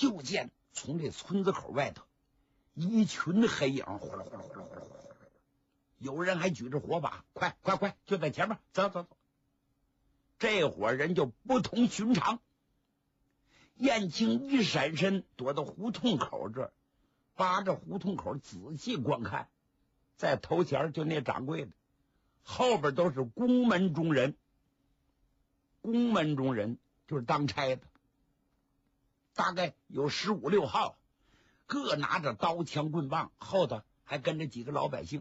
就见从这村子口外头一群黑影呼噜呼噜呼噜呼噜呼噜，有人还举着火把，快快快，就在前面，走走走。这伙人就不同寻常。燕青一闪身躲到胡同口这儿，扒着胡同口仔细观看，在头前就那掌柜的，后边都是宫门中人。宫门中人就是当差的，大概有15、16号，各拿着刀枪棍棒，后头还跟着几个老百姓。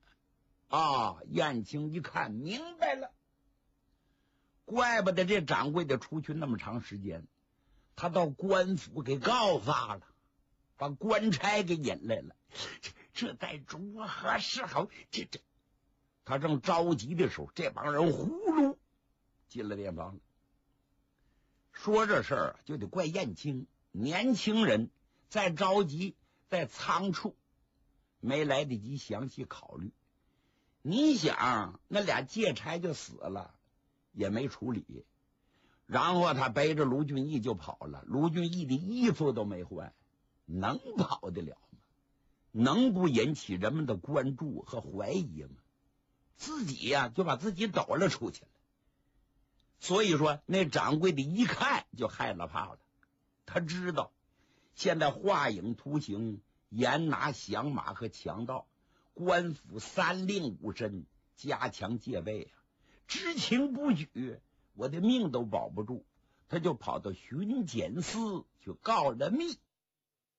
燕青一看明白了，怪不得这掌柜的出去那么长时间，他到官府给告发了，把官差给引来了。这该如何是好？他正着急的时候，这帮人呼噜进了店房了。说这事儿就得怪燕青，年轻人再着急再仓促，没来得及详细考虑。你想那俩借差就死了，也没处理，然后他背着卢俊义就跑了，卢俊义的衣服都没换，能跑得了吗？能不引起人们的关注和怀疑吗？自己呀就把自己抖了出去了。所以说那掌柜的一看就害了怕了，他知道现在画影图形，严拿降马和强盗，官府3令5申，加强戒备啊，知情不举，我的命都保不住。他就跑到巡检司去告了密。